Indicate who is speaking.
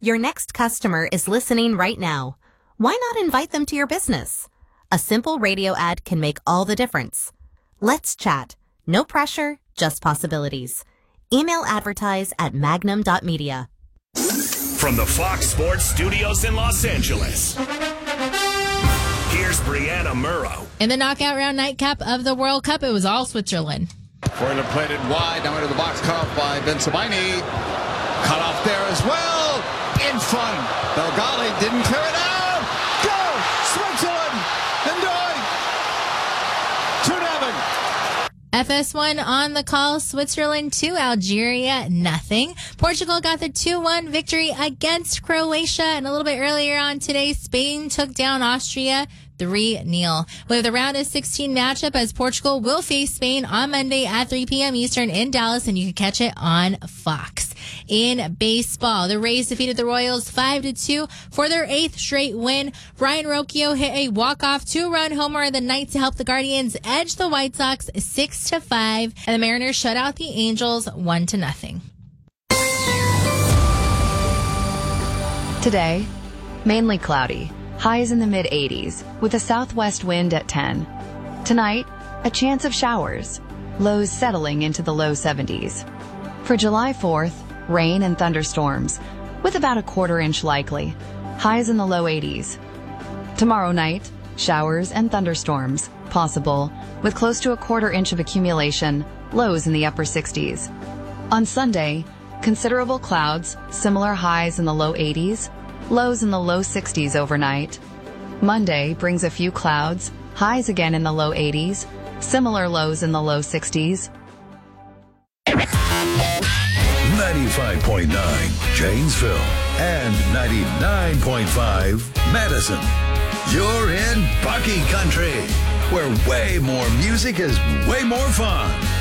Speaker 1: Your next customer is listening right now. Why not invite them to your business? A simple radio ad can make all the difference. Let's chat. No pressure, just possibilities. Email advertise@magnum.media.
Speaker 2: From the Fox Sports Studios in Los Angeles, here's Brianna Murrow.
Speaker 3: In the knockout round nightcap of the World Cup, it was all Switzerland.
Speaker 4: Freuler played it wide, now into the box, cut off by Bensebaini. Cut off there as well. In front. Belgali didn't clear it out. Go! Switzerland! Enjoy! 2-0.
Speaker 3: FS1 on the call. Switzerland 2, Algeria nothing. Portugal got the 2-1 victory against Croatia. And a little bit earlier on today, Spain took down Austria 3-0. We have the round of 16 matchup as Portugal will face Spain on Monday at 3 p.m. Eastern in Dallas, and you can catch it on Fox. In baseball, the Rays defeated the Royals 5-2 for their 8th straight win. Ryan Rocchio hit a walk-off 2-run homer in the ninth to help the Guardians edge the White Sox 6-5, and the Mariners shut out the Angels 1-0.
Speaker 5: Today, mainly cloudy. Highs in the mid-80s, with a southwest wind at 10. Tonight, a chance of showers. Lows settling into the low 70s. For July 4th, rain and thunderstorms, with about a quarter-inch likely. Highs in the low 80s. Tomorrow night, showers and thunderstorms, possible, with close to a quarter-inch of accumulation, lows in the upper 60s. On Sunday, considerable clouds, similar highs in the low 80s, lows in the low 60s overnight. Monday brings a few clouds, highs again in the low 80s, similar lows in the low 60s.
Speaker 6: 95.9 Janesville and 99.5 Madison. You're in Bucky Country, where way more music is way more fun.